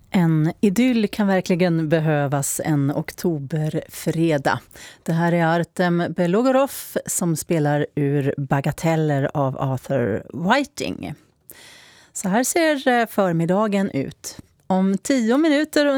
En idyll kan verkligen behövas en oktoberfredag. Det här är Artem Belogorov som spelar ur Bagateller av Arthur Whiting. Så här ser förmiddagen ut. Om 10 minuter